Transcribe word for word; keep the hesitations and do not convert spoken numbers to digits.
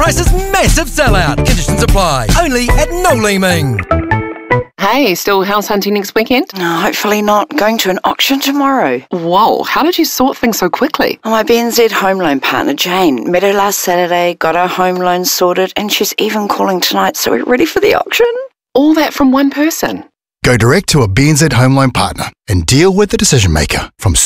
Price's massive sellout. Conditions apply. Only at No Leeming. Hey, still house hunting next weekend? No, hopefully not. Going to an auction tomorrow. Whoa, how did you sort things so quickly? My B N Z home loan partner, Jane, met her last Saturday, got our home loan sorted, and she's even calling tonight, so we're ready for the auction. All that from one person? Go direct to a B N Z home loan partner and deal with the decision maker from